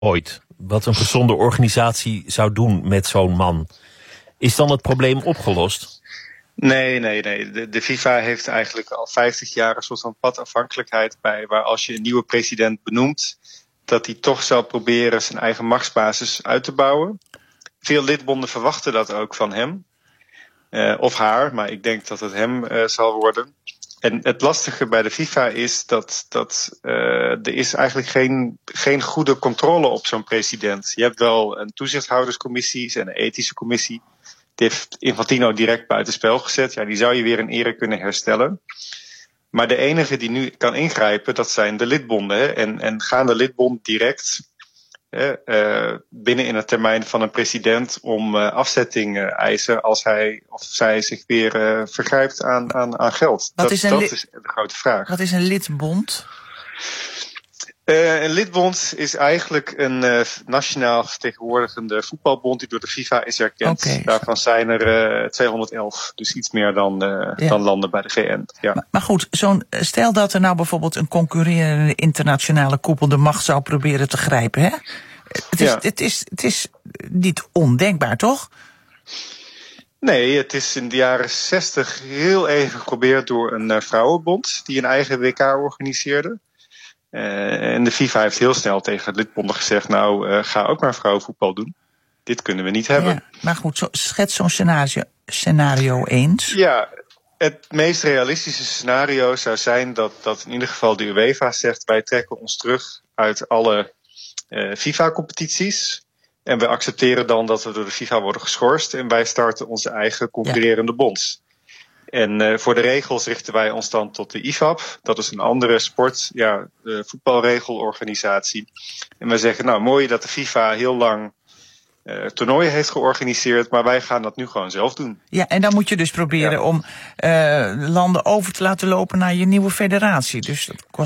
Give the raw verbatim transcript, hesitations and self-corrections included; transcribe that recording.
ooit. Wat een gezonde organisatie zou doen met zo'n man. Is dan het probleem opgelost? Nee, nee, nee. De, de FIFA heeft eigenlijk al vijftig jaar een soort van padafhankelijkheid bij, waar als je een nieuwe president benoemt, dat hij toch zal proberen zijn eigen machtsbasis uit te bouwen. Veel lidbonden verwachten dat ook van hem. Uh, of haar, maar ik denk dat het hem uh, zal worden. En het lastige bij de FIFA is dat, dat uh, er is eigenlijk geen, geen goede controle op zo'n president. Je hebt wel een toezichthouderscommissie en een ethische commissie. Die heeft Infantino direct buitenspel gezet. Ja, die zou je weer in ere kunnen herstellen. Maar de enige die nu kan ingrijpen, dat zijn de lidbonden. Hè? En, en gaan de lidbond direct hè, uh, binnen in het termijn van een president om uh, afzetting uh, eisen als hij of zij zich weer uh, vergrijpt aan, aan, aan geld. Wat dat is, een dat li- is de grote vraag. Wat is een lidbond? Uh, een lidbond is eigenlijk een uh, nationaal vertegenwoordigende voetbalbond die door de FIFA is erkend. Okay. Daarvan zijn er uh, tweehonderdelf, dus iets meer dan, uh, ja. dan landen bij de V N. Ja. Maar, maar goed, zo'n, stel dat er nou bijvoorbeeld een concurrerende internationale koepel de macht zou proberen te grijpen. Hè? Het, is, ja. het, is, het is niet ondenkbaar, toch? Nee, het is in de jaren zestig heel even geprobeerd door een uh, vrouwenbond die een eigen W K organiseerde. Uh, en de FIFA heeft heel snel tegen de lidbonden gezegd, nou, uh, ga ook maar vrouwenvoetbal doen. Dit kunnen we niet hebben. Ja, maar goed, zo, schets zo'n scenario, scenario eens. Ja, het meest realistische scenario zou zijn dat, dat in ieder geval de UEFA zegt, wij trekken ons terug uit alle uh, FIFA-competities. En we accepteren dan dat we door de FIFA worden geschorst en wij starten onze eigen concurrerende ja. bonds. En uh, voor de regels richten wij ons dan tot de I F A B. Dat is een andere sport, ja, de voetbalregelorganisatie. En wij zeggen, nou mooi dat de FIFA heel lang uh, toernooien heeft georganiseerd, maar wij gaan dat nu gewoon zelf doen. Ja, en dan moet je dus proberen ja. om uh, landen over te laten lopen naar je nieuwe federatie. Dus dat kost